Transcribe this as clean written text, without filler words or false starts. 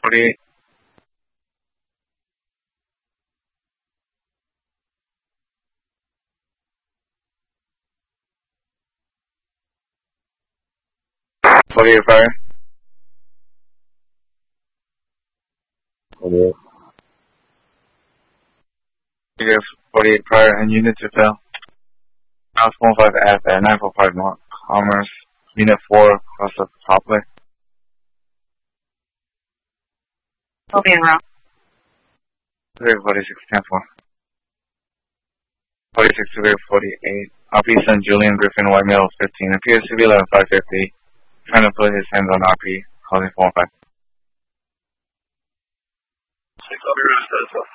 48. Fire. 48. Negative 48 prior and unit to fail. House 15 F at 945 North Commerce. Unit 4 across the Poplar. Copy and route. 46 10 4. 46 to 48. RP St. Julian Griffin White Male 15. Appears to be 11550. Trying to put his hands on RP. Calling 415.